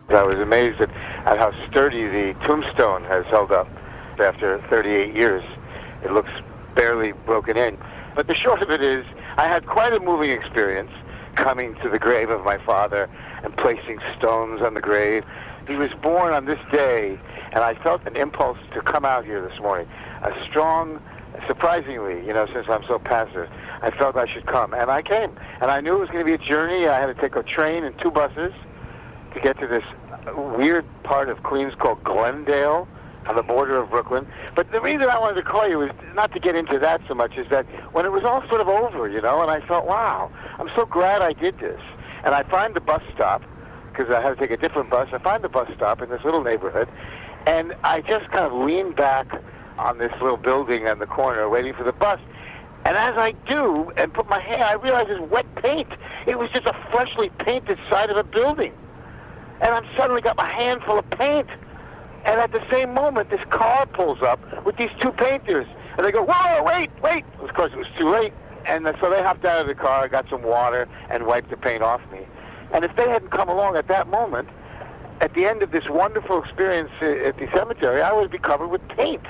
I was amazed at how sturdy the tombstone has held up after 38 years. It looks barely broken in. But the short of it is, I had quite a moving experience coming to the grave of my father and placing stones on the grave. He was born on this day, and I felt an impulse to come out here this morning. A strong, surprisingly, since I'm so passive, I felt I should come. And I came. And I knew it was going to be a journey. I had to take a train and 2 buses to get to this weird part of Queens called Glendale, on the border of Brooklyn. But the reason I wanted to call you was not to get into that so much, is that when it was all sort of over, and I thought, wow, I'm so glad I did this. And I find the bus stop, because I had to take a different bus. I find the bus stop in this little neighborhood, and I just kind of lean back on this little building on the corner waiting for the bus. And as I do, and put my hand, I realize it's wet paint. It was just a freshly painted side of a building. And I've suddenly got my hand full of paint. And at the same moment, this car pulls up with these 2 painters. And they go, whoa, wait. Of course, it was too late. And so they hopped out of the car, got some water, and wiped the paint off me. And if they hadn't come along at that moment, at the end of this wonderful experience at the cemetery, I would be covered with paint.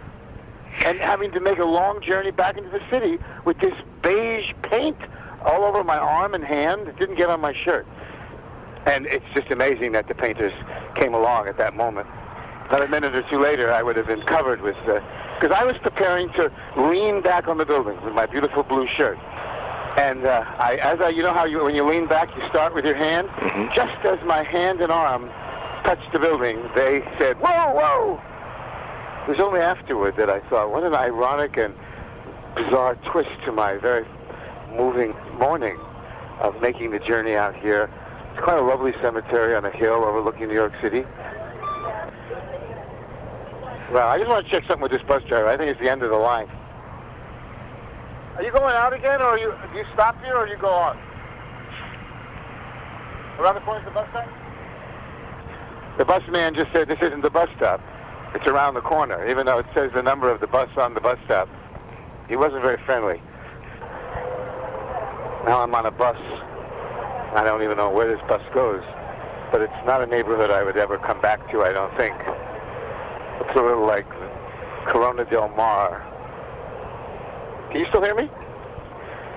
And having to make a long journey back into the city with this beige paint all over my arm and hand. It didn't get on my shirt. And it's just amazing that the painters came along at that moment. Not a minute or 2 later, I would have been covered with, because I was preparing to lean back on the building with my beautiful blue shirt. And when you lean back, you start with your hand. Mm-hmm. Just as my hand and arm touched the building, they said, whoa. It was only afterward that I thought, what an ironic and bizarre twist to my very moving morning of making the journey out here. It's quite a lovely cemetery on a hill overlooking New York City. Well, I just want to check something with this bus driver. I think it's the end of the line. Are you going out again, or do you stop here, or you go on? Around the corner is the bus stop? The bus man just said this isn't the bus stop. It's around the corner, even though it says the number of the bus on the bus stop. He wasn't very friendly. Now I'm on a bus. I don't even know where this bus goes, but it's not a neighborhood I would ever come back to, I don't think. It's a little like Corona del Mar. Can you still hear me?